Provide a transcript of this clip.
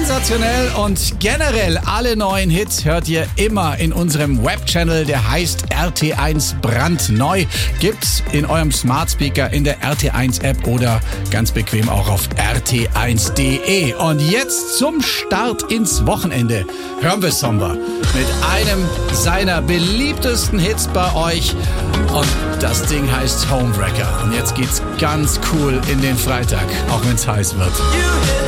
Sensationell und generell alle neuen Hits hört ihr immer in unserem Webchannel, der heißt RT1 brandneu. Gibt's in eurem Smart Speaker, in der RT1 App oder ganz bequem auch auf rt1.de. Und jetzt zum Start ins Wochenende hören wir Somber mit einem seiner beliebtesten Hits bei euch. Und das Ding heißt Homewrecker. Und jetzt geht's ganz cool in den Freitag, auch wenn's heiß wird.